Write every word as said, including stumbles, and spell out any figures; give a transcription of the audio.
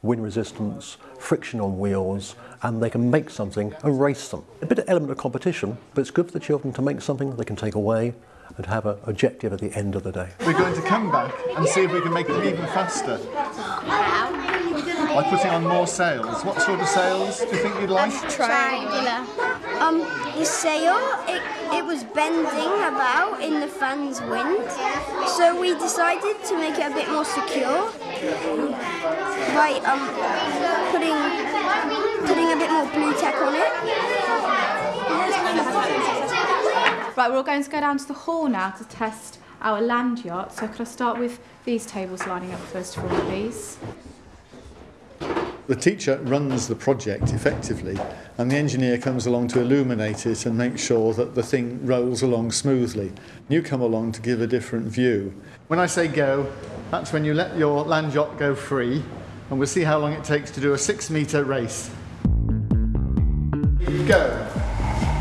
wind resistance, friction on wheels, and they can make something and race them. A bit of element of competition, but it's good for the children to make something they can take away and have an objective at the end of the day. We're going to come back and see if we can make them even faster. By putting on more sails. What sort of sails do you think you'd like? Triangular. Um, the sail, it, it was bending about in the fan's wind, so we decided to make it a bit more secure by um, putting, putting a bit more blue tack on it. Right, we're all going to go down to the hall now to test our land yacht. So could I start with these tables lining up first of all, please? The teacher runs the project effectively, and the engineer comes along to illuminate it and make sure that the thing rolls along smoothly. You come along to give a different view. When I say go, that's when you let your land yacht go free, and we'll see how long it takes to do a six metre race. Go.